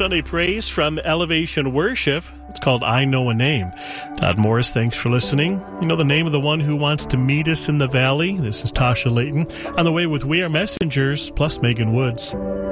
Sunday praise from Elevation Worship. It's called I Know a Name. Todd Morris, thanks for listening. You know the name of the one who wants to meet us in the valley? This is Tasha Layton on the way with We Are Messengers plus Megan Woods.